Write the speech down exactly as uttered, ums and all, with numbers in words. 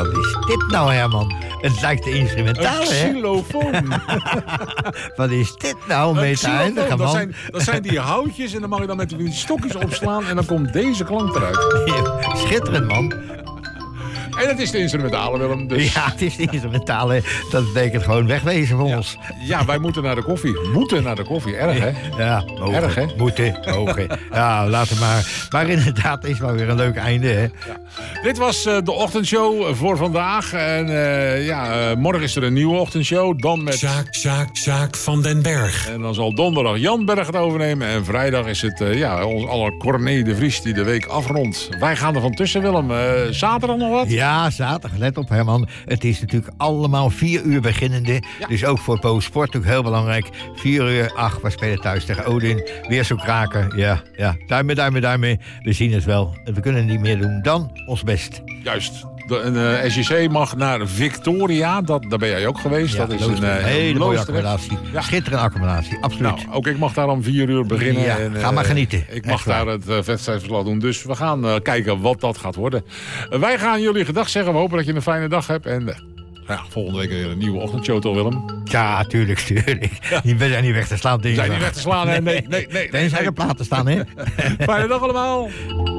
Wat is dit nou, Herman? Het lijkt de instrumentale, hè? Een xylofoon. Wat is dit nou, om mee te eindigen, dat man? zijn, dat zijn die houtjes en dan mag je dan met die stokjes opslaan en dan komt deze klank eruit. Schitterend, man. En het is de instrumentale, Willem. Dus... Ja, het is de instrumentale. Dat betekent gewoon wegwezen voor ja. ons. Ja, wij moeten naar de koffie. Moeten naar de koffie. Erg, hè? Ja, mogen. Erg, hè? Moeten, mogen. Ja, laten maar. Maar inderdaad, het is wel weer een leuk einde, hè? Ja. Dit was uh, de ochtendshow voor vandaag. En uh, ja, uh, morgen is er een nieuwe ochtendshow. Dan met... Sjaak, Sjaak, Sjaak van den Berg. En dan zal donderdag Jan Berg het overnemen. En vrijdag is het uh, ja, ons aller Corné de Vries die de week afrondt. Wij gaan er van tussen, Willem. Uh, zaterdag nog wat? Ja, zaterdag. Let op, Herman. Het is natuurlijk allemaal vier uur beginnende. Ja. Dus ook voor Poos Sport natuurlijk heel belangrijk. Vier uur, ach, we spelen thuis tegen Odin. Weer zo kraken. Ja, ja. Duimen, duimen, duimen. We zien het wel. We kunnen niet meer doen dan ons best. Juist. De, een uh, S J C mag naar Victoria. Dat, daar ben jij ook geweest. Ja, dat is Loosdrecht. een uh, hele mooie Loosdrecht. accommodatie. Ja. Schitterende accommodatie, absoluut. Nou, ook ik mag daar om vier uur beginnen. Ja, en, uh, ga maar genieten. Ik mag Echt daar waar. het uh, wedstrijdverslag doen. Dus we gaan uh, kijken wat dat gaat worden. Uh, wij gaan jullie gedag zeggen. We hopen dat je een fijne dag hebt. En uh, ja, volgende week weer een nieuwe ochtendshow, toch, Willem? Ja, tuurlijk, tuurlijk. Ja. We zijn niet weg te slaan. We zijn niet weg te slaan, hè? Nee, nee, nee. Tenzij nee, er platen staan, hè? Fijne dag allemaal.